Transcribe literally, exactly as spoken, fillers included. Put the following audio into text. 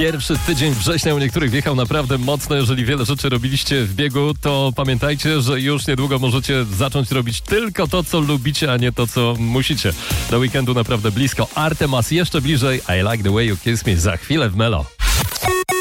Pierwszy tydzień września u niektórych wjechał naprawdę mocno. Jeżeli wiele rzeczy robiliście w biegu, to pamiętajcie, że już niedługo możecie zacząć robić tylko to, co lubicie, a nie to, co musicie. Do weekendu naprawdę blisko. Artemas jeszcze bliżej. I like the way you kiss me. Za chwilę w Melo.